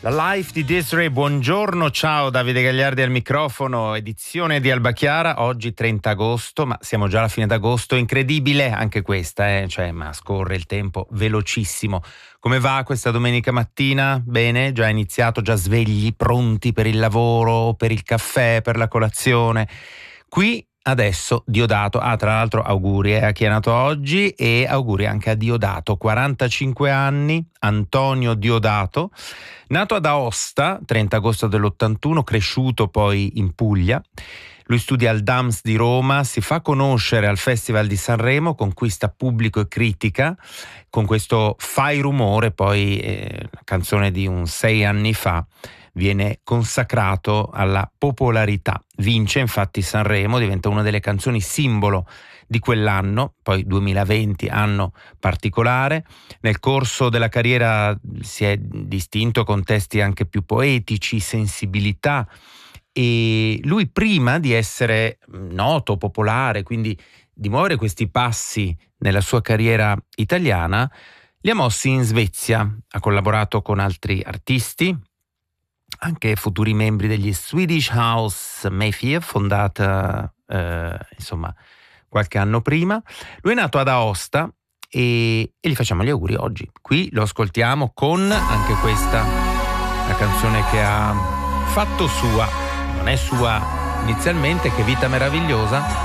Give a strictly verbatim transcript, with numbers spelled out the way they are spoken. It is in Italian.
La Life di Desiree, buongiorno, ciao, Davide Gagliardi al microfono, edizione di Alba Chiara, oggi trenta agosto, ma siamo già alla fine d'agosto, incredibile anche questa, eh? Cioè, ma scorre il tempo velocissimo. Come va questa domenica mattina? Bene? Già iniziato, già svegli, pronti per il lavoro, per il caffè, per la colazione? Qui adesso Diodato, ah tra l'altro auguri eh, a chi è nato oggi e auguri anche a Diodato, quarantacinque anni, Antonio Diodato, nato ad Aosta, trenta agosto dell'ottantuno, cresciuto poi in Puglia. Lui studia al D A M S di Roma, si fa conoscere al Festival di Sanremo, conquista pubblico e critica, con questo Fai rumore, poi eh, la canzone di un sei anni fa, viene consacrato alla popolarità. Vince infatti Sanremo, diventa una delle canzoni simbolo di quell'anno, poi duemilaventi, anno particolare. Nel corso della carriera si è distinto con testi anche più poetici, sensibilità, e lui prima di essere noto, popolare, quindi di muovere questi passi nella sua carriera italiana, li ha mossi in Svezia. Ha collaborato con altri artisti, anche futuri membri degli Swedish House Mafia, fondata eh, insomma qualche anno prima. Lui è nato ad Aosta e, e gli facciamo gli auguri oggi. Qui lo ascoltiamo con anche questa, la canzone che ha fatto sua, non è sua inizialmente, Che vita meravigliosa,